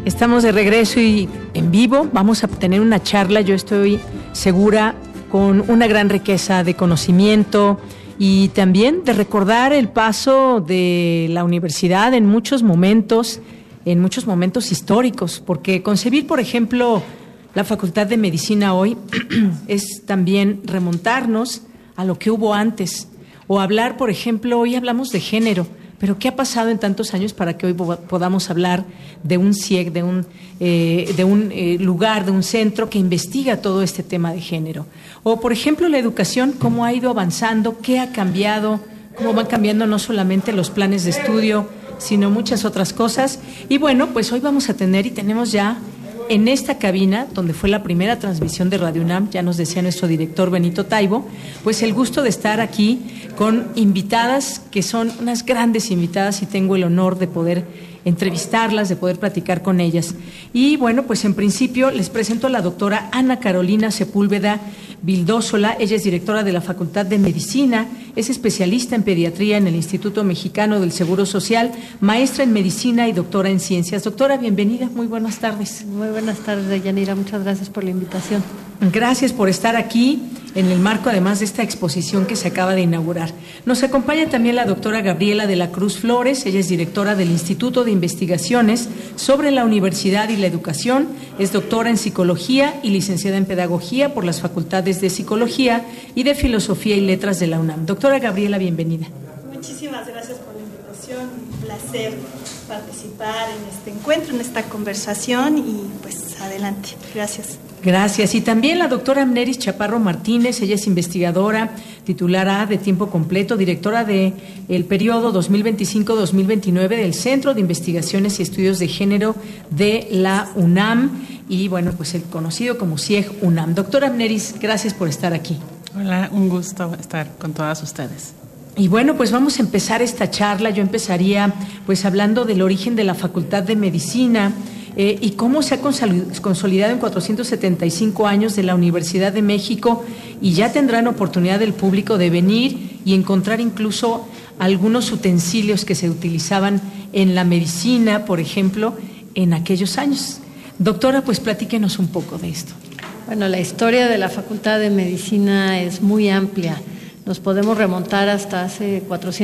Estamos de regreso y en vivo. Vamos a tener una charla, yo estoy segura, con una gran riqueza de conocimiento y también de recordar el paso de la universidad en muchos momentos históricos, porque concebir, por ejemplo, la Facultad de Medicina hoy es también remontarnos a lo que hubo antes, o hablar, por ejemplo, hoy hablamos de género, pero ¿qué ha pasado en tantos años para que hoy podamos hablar de un CIEG, de un lugar, de un centro que investiga todo este tema de género? O, por ejemplo, la educación, cómo ha ido avanzando, qué ha cambiado, cómo van cambiando no solamente los planes de estudio, sino muchas otras cosas. Y bueno, pues hoy vamos a tener y tenemos ya en esta cabina, donde fue la primera transmisión de Radio UNAM, ya nos decía nuestro director Benito Taibo, pues el gusto de estar aquí con invitadas que son unas grandes invitadas y tengo el honor de poder entrevistarlas, de poder platicar con ellas. Y bueno, pues en principio les presento a la doctora Ana Carolina Sepúlveda Vildósola. Ella es directora de la Facultad de Medicina, es especialista en pediatría en el Instituto Mexicano del Seguro Social, maestra en medicina y doctora en ciencias. Doctora, bienvenida, muy buenas tardes. Muy buenas tardes, Deyanira, muchas gracias por la invitación. Gracias por estar aquí en el marco, además, de esta exposición que se acaba de inaugurar. Nos acompaña también la doctora Gabriela de la Cruz Flores. Ella es directora del Instituto de Investigaciones sobre la Universidad y la Educación, es doctora en Psicología y licenciada en Pedagogía por las Facultades de Psicología y de Filosofía y Letras de la UNAM. Doctora Gabriela, bienvenida. Muchísimas gracias por la invitación, un placer participar en este encuentro, en esta conversación y pues adelante, gracias. Gracias. Y también la doctora Amneris Chaparro Martínez, ella es investigadora, titular A de tiempo completo, directora del periodo 2025-2029 del Centro de Investigaciones y Estudios de Género de la UNAM y bueno, pues el conocido como CIEG UNAM. Doctora Amneris, gracias por estar aquí. Hola, un gusto estar con todas ustedes. Y bueno, pues vamos a empezar esta charla. Yo empezaría pues hablando del origen de la Facultad de Medicina, y cómo se ha consolidado en 475 años de la Universidad de México, y ya tendrán oportunidad el público de venir y encontrar incluso algunos utensilios que se utilizaban en la medicina, por ejemplo, en aquellos años. Doctora, pues platíquenos un poco de esto. Bueno, la historia de la Facultad de Medicina es muy amplia. Nos podemos remontar hasta hace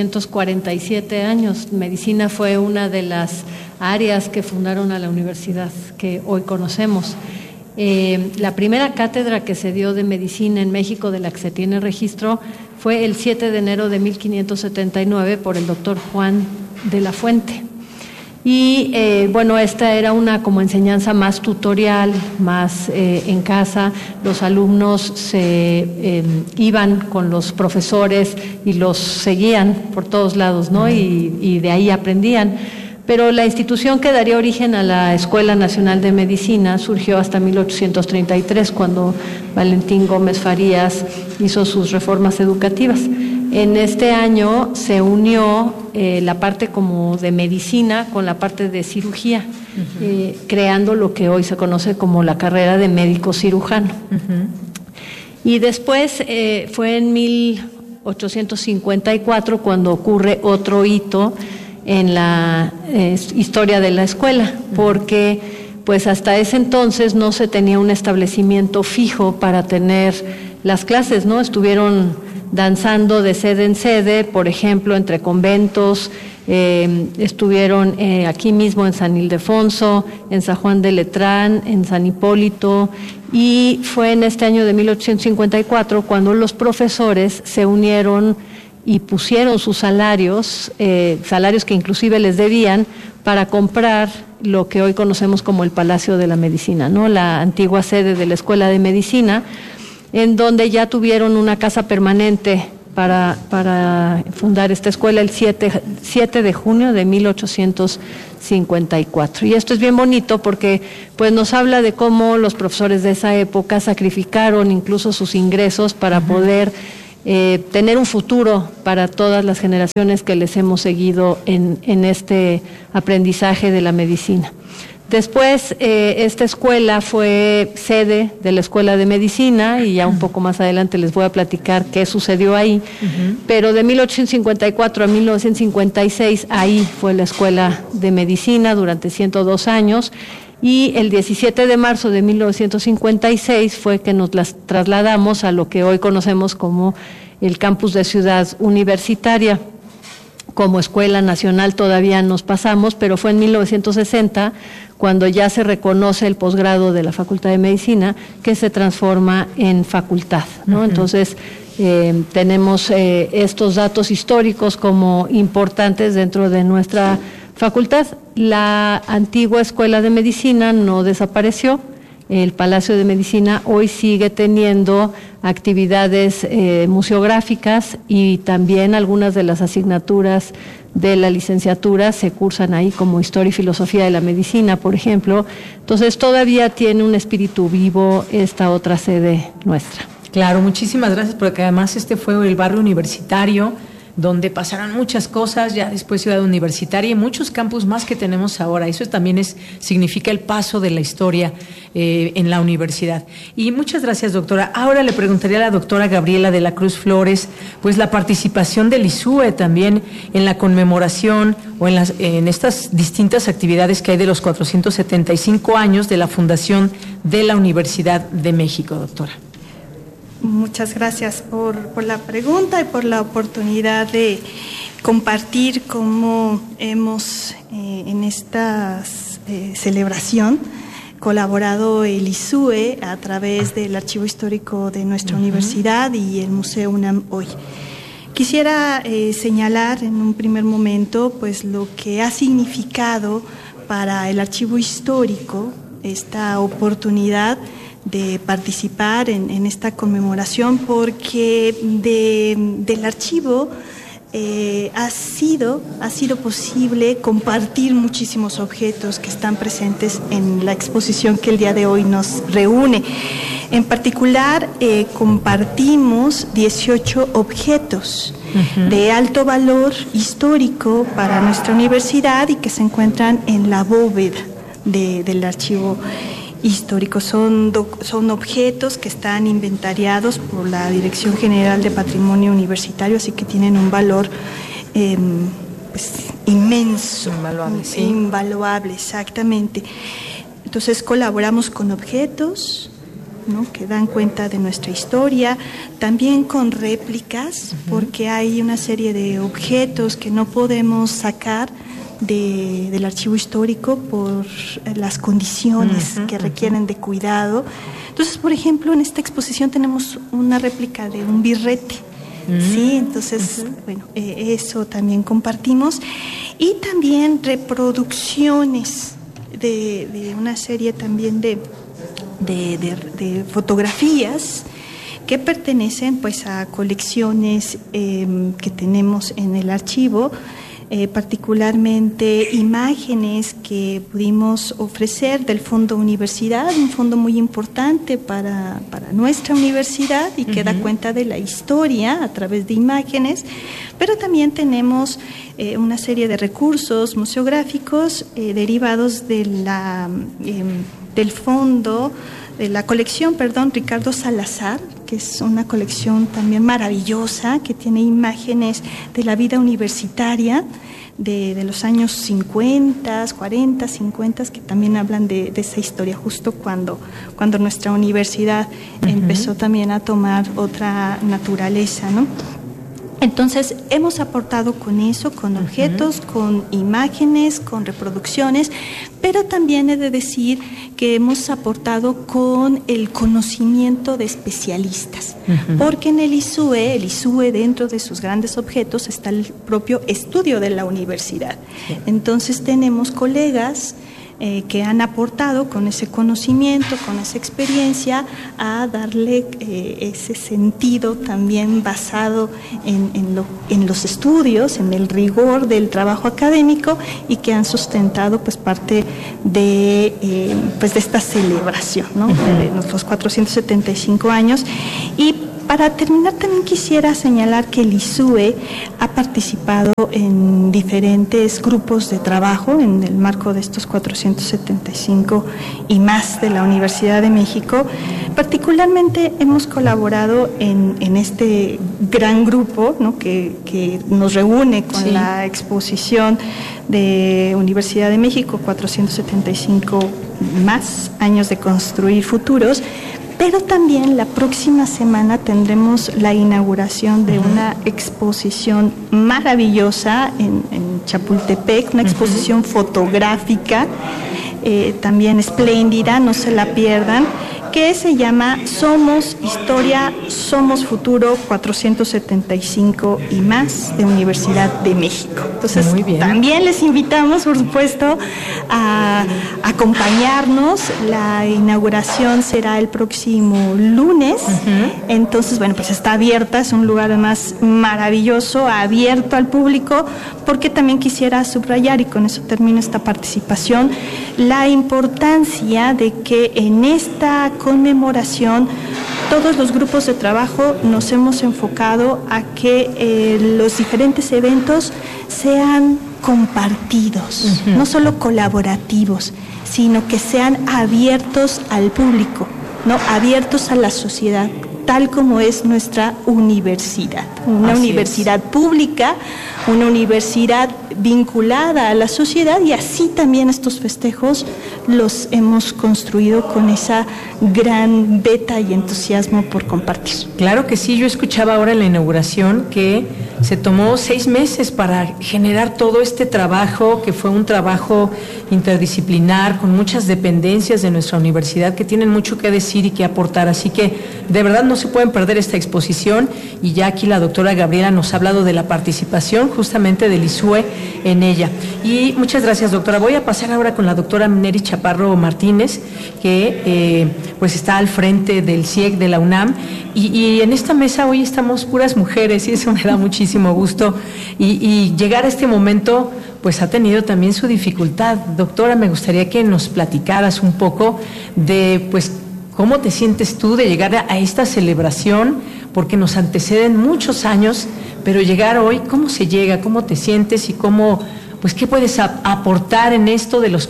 447 años. Medicina fue una de las áreas que fundaron a la universidad que hoy conocemos. La primera cátedra que se dio de medicina en México, de la que se tiene registro, fue el 7 de enero de 1579 por el doctor Juan de la Fuente. Y bueno, esta era una como enseñanza más tutorial, más en casa. Los alumnos se iban con los profesores y los seguían por todos lados, ¿no? Y de ahí aprendían. Pero la institución que daría origen a la Escuela Nacional de Medicina surgió hasta 1833, cuando Valentín Gómez Farías hizo sus reformas educativas. En este año se unió la parte como de medicina con la parte de cirugía, creando lo que hoy se conoce como la carrera de médico cirujano. Y después fue en 1854 cuando ocurre otro hito en la historia de la escuela, porque pues hasta ese entonces no se tenía un establecimiento fijo para tener las clases, ¿no? Estuvieron danzando de sede en sede, por ejemplo, entre conventos, estuvieron aquí mismo en San Ildefonso, en San Juan de Letrán, en San Hipólito, y fue en este año de 1854 cuando los profesores se unieron y pusieron sus salarios, salarios que inclusive les debían, para comprar lo que hoy conocemos como el Palacio de la Medicina, ¿no? La antigua sede de la Escuela de Medicina, en donde ya tuvieron una casa permanente para fundar esta escuela el 7 de junio de 1854. Y esto es bien bonito porque pues nos habla de cómo los profesores de esa época sacrificaron incluso sus ingresos para poder tener un futuro para todas las generaciones que les hemos seguido en este aprendizaje de la medicina. Después, esta escuela fue sede de la Escuela de Medicina y ya un poco más adelante les voy a platicar qué sucedió ahí, pero de 1854 a 1956 ahí fue la Escuela de Medicina durante 102 años y el 17 de marzo de 1956 fue que nos las trasladamos a lo que hoy conocemos como el campus de Ciudad Universitaria. Como Escuela Nacional todavía nos pasamos, pero fue en 1960 cuando ya se reconoce el posgrado de la Facultad de Medicina, que se transforma en facultad, ¿no? Entonces, tenemos estos datos históricos como importantes dentro de nuestra facultad. La antigua Escuela de Medicina no desapareció. El Palacio de Medicina hoy sigue teniendo actividades museográficas y también algunas de las asignaturas de la licenciatura se cursan ahí, como Historia y Filosofía de la Medicina, por ejemplo. Entonces todavía tiene un espíritu vivo esta otra sede nuestra. Claro, muchísimas gracias, porque además este fue el barrio universitario, donde pasaron muchas cosas, ya después Ciudad Universitaria y muchos campus más que tenemos ahora. Eso también significa el paso de la historia en la universidad. Y muchas gracias, doctora. Ahora le preguntaría a la doctora Gabriela de la Cruz Flores, pues la participación del ISUE también en la conmemoración o en estas distintas actividades que hay de los 475 años de la fundación de la Universidad de México, doctora. Muchas gracias por la pregunta y por la oportunidad de compartir cómo hemos en esta celebración colaborado el ISUE a través del archivo histórico de nuestra universidad y el Museo UNAM hoy. Quisiera señalar en un primer momento pues lo que ha significado para el archivo histórico esta oportunidad de participar en esta conmemoración, porque del archivo ha sido posible compartir muchísimos objetos que están presentes en la exposición que el día de hoy nos reúne. En particular, compartimos 18 objetos de alto valor histórico para nuestra universidad y que se encuentran en la bóveda del archivo histórico. Son objetos que están inventariados por la Dirección General de Patrimonio Universitario, así que tienen un valor pues, inmenso. Invaluable, sí. Invaluable, exactamente. Entonces colaboramos con objetos, ¿no?, que dan cuenta de nuestra historia, también con réplicas, porque hay una serie de objetos que no podemos sacar del archivo histórico por las condiciones que requieren de cuidado. Entonces, por ejemplo, en esta exposición tenemos una réplica de un birrete, ¿sí? Entonces, bueno, eso también compartimos. Y también reproducciones de una serie también de fotografías que pertenecen pues a colecciones que tenemos en el archivo, particularmente imágenes que pudimos ofrecer del Fondo Universidad, un fondo muy importante para nuestra universidad y que da cuenta de la historia a través de imágenes, pero también tenemos una serie de recursos museográficos derivados de del fondo, de la colección, Ricardo Salazar, que es una colección también maravillosa, que tiene imágenes de la vida universitaria de los años 50, 40, 50, que también hablan de esa historia, justo cuando nuestra universidad empezó también a tomar otra naturaleza, ¿no? Entonces, hemos aportado con eso, con objetos, con imágenes, con reproducciones, pero también he de decir que hemos aportado con el conocimiento de especialistas, porque en el ISUE dentro de sus grandes objetos está el propio estudio de la universidad. Entonces, tenemos colegas que han aportado con ese conocimiento, con esa experiencia, a darle ese sentido también basado en los estudios, en el rigor del trabajo académico, y que han sustentado pues parte de esta celebración, ¿no? De los 475 años. Y Para terminar, también quisiera señalar que el ISUE ha participado en diferentes grupos de trabajo en el marco de estos 475 y más de la Universidad de México. Particularmente hemos colaborado en este gran grupo, ¿no?, que nos reúne con la exposición de Universidad de México, 475 más años de construir futuros. Pero también la próxima semana tendremos la inauguración de una exposición maravillosa en Chapultepec, una exposición fotográfica, también espléndida, no se la pierdan, que se llama Somos Historia, Somos Futuro, 475 y más de Universidad de México. Entonces, también les invitamos, por supuesto, a acompañarnos. La inauguración será el próximo lunes. Entonces, bueno, pues está abierta, es un lugar además maravilloso, abierto al público, porque también quisiera subrayar, y con eso termino esta participación, la importancia de que en esta conmemoración todos los grupos de trabajo nos hemos enfocado a que los diferentes eventos sean compartidos, no solo colaborativos, sino que sean abiertos al público, ¿no?, abiertos a la sociedad, tal como es nuestra universidad, una universidad pública, una universidad vinculada a la sociedad, y así también estos festejos los hemos construido con esa gran veta y entusiasmo por compartir. Claro que sí, yo escuchaba ahora en la inauguración que se tomó 6 meses para generar todo este trabajo, que fue un trabajo interdisciplinar con muchas dependencias de nuestra universidad que tienen mucho que decir y que aportar, así que de verdad no se pueden perder esta exposición, y ya aquí la doctora Gabriela nos ha hablado de la participación justamente del ISUE en ella. Y muchas gracias, doctora. Voy a pasar ahora con la doctora Neri Chaparro Martínez, que pues está al frente del CIEC de la UNAM, y en esta mesa hoy estamos puras mujeres y eso me da muchísimo gusto, y llegar a este momento pues ha tenido también su dificultad. Doctora, me gustaría que nos platicaras un poco de pues cómo te sientes tú de llegar a esta celebración, porque nos anteceden muchos años, pero llegar hoy, ¿cómo se llega? ¿Cómo te sientes? Y cómo, pues, ¿qué puedes aportar en esto de los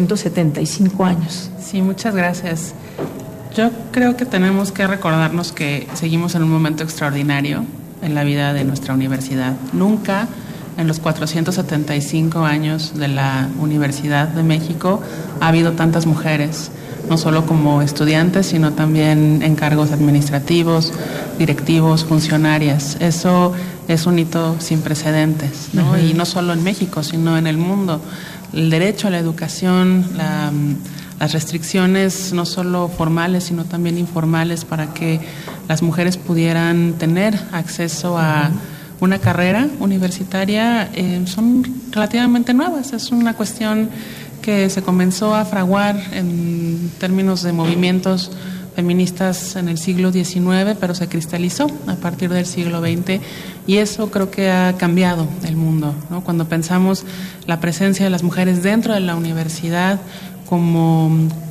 475 años? Sí, muchas gracias. Yo creo que tenemos que recordarnos que seguimos en un momento extraordinario en la vida de nuestra universidad. Nunca en los 475 años de la Universidad de México ha habido tantas mujeres, no solo como estudiantes, sino también en cargos administrativos, directivos, funcionarias. Eso es un hito sin precedentes, ¿no? Y no solo en México, sino en el mundo. El derecho a la educación, las restricciones no solo formales, sino también informales para que las mujeres pudieran tener acceso a una carrera universitaria, son relativamente nuevas. Es una cuestión que se comenzó a fraguar en términos de movimientos feministas en el siglo XIX, pero se cristalizó a partir del siglo XX, y eso creo que ha cambiado el mundo, ¿no? Cuando pensamos la presencia de las mujeres dentro de la universidad como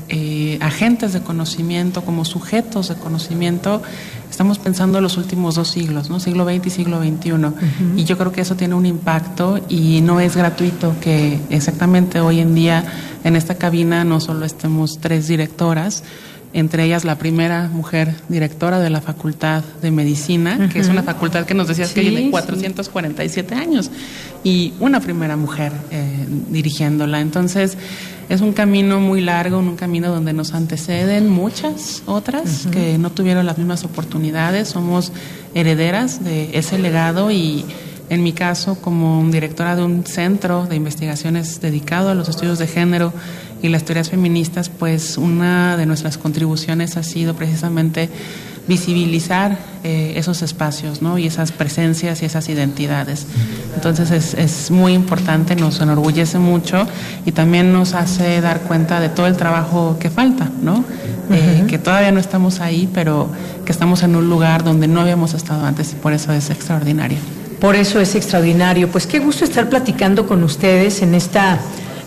agentes de conocimiento, como sujetos de conocimiento, estamos pensando en los últimos 2 siglos, ¿no? Siglo XX y siglo XXI. Y yo creo que eso tiene un impacto y no es gratuito que exactamente hoy en día en esta cabina no solo estemos 3 directoras, entre ellas la primera mujer directora de la Facultad de Medicina, que es una facultad que nos decías que tiene 447 años, y una primera mujer dirigiéndola. Entonces, es un camino muy largo, un camino donde nos anteceden muchas otras que no tuvieron las mismas oportunidades. Somos herederas de ese legado, y en mi caso, como directora de un centro de investigaciones dedicado a los estudios de género y las teorías feministas, pues una de nuestras contribuciones ha sido precisamente visibilizar esos espacios, ¿no? Y esas presencias y esas identidades. Entonces es muy importante, nos enorgullece mucho y también nos hace dar cuenta de todo el trabajo que falta, ¿no? Que todavía no estamos ahí, pero que estamos en un lugar donde no habíamos estado antes, y por eso es extraordinario. Por eso es extraordinario. Pues qué gusto estar platicando con ustedes en esta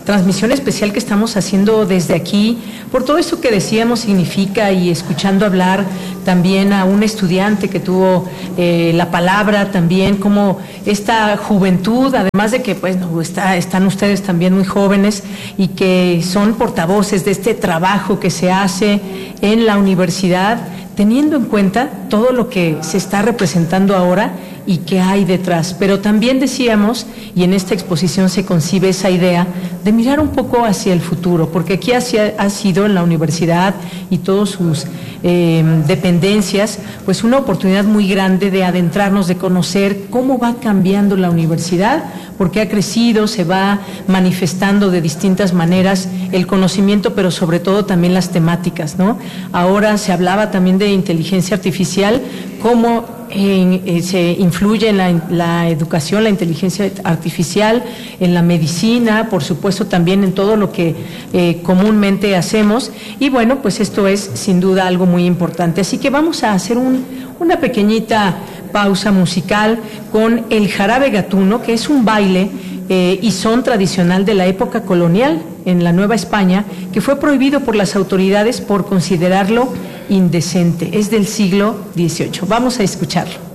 transmisión especial que estamos haciendo desde aquí, por todo esto que decíamos significa, y escuchando hablar también a un estudiante que tuvo la palabra, también como esta juventud, además de que pues están ustedes también muy jóvenes y que son portavoces de este trabajo que se hace en la universidad, teniendo en cuenta todo lo que se está representando ahora y que hay detrás. Pero también decíamos, y en esta exposición se concibe esa idea de mirar un poco hacia el futuro, porque aquí ha sido en la universidad y todas sus dependencias, pues una oportunidad muy grande de adentrarnos, de conocer cómo va cambiando la universidad, porque ha crecido, se va manifestando de distintas maneras el conocimiento, pero sobre todo también las temáticas, ¿no? Ahora se hablaba también de inteligencia artificial, cómo se influye en la educación, la inteligencia artificial, en la medicina, por supuesto también en todo lo que comúnmente hacemos, y bueno, pues esto es sin duda algo muy importante. Así que vamos a hacer una pequeñita pausa musical con el jarabe gatuno, que es un baile y son tradicional de la época colonial en la Nueva España, que fue prohibido por las autoridades por considerarlo indecente. Es del siglo XVIII. Vamos a escucharlo.